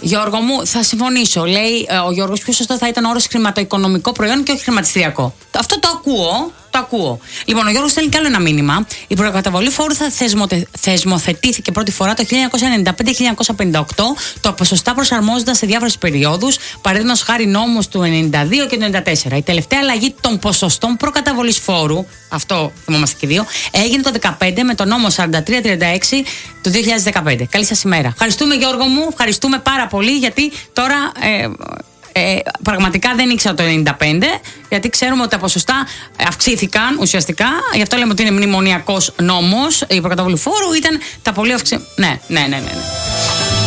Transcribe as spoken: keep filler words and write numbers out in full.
Γιώργο μου, θα συμφωνήσω. Λέει ο Γιώργος, πιο σωστό θα ήταν ο όρος χρηματοοικονομικό προϊόν και όχι χρηματιστηριακό. Αυτό το ακούω. Το ακούω. Λοιπόν, ο Γιώργος στέλνει κι άλλο ένα μήνυμα. Η προκαταβολή φόρου θα θεσμοθε... θεσμοθετήθηκε πρώτη φορά το χίλια εννιακόσια ενενήντα πέντε με χίλια εννιακόσια πενήντα οκτώ. Το ποσοστά προσαρμόζονταν σε διάφορες περιόδους. Παραδείγματος χάρη νόμος του ενενήντα δύο και του ενενήντα τέσσερα. Η τελευταία αλλαγή των ποσοστών προκαταβολής φόρου, αυτό θυμόμαστε και δύο, έγινε το δεκαπέντε με το νόμο σαράντα τρία τριάντα έξι του δύο χιλιάδες δεκαπέντε. Καλή σας ημέρα. Ευχαριστούμε, Γιώργο μου. Ευχαριστούμε πάρα πολύ, γιατί τώρα. Ε, Ε, πραγματικά δεν ήξερα το ενενήντα πέντε, γιατί ξέρουμε ότι τα ποσοστά αυξήθηκαν ουσιαστικά. Γι' αυτό λέμε ότι είναι μνημονιακός νόμος. Η προκαταβολή φόρου ήταν τα πολύ αυξημένα. Ναι, ναι, ναι, ναι, ναι.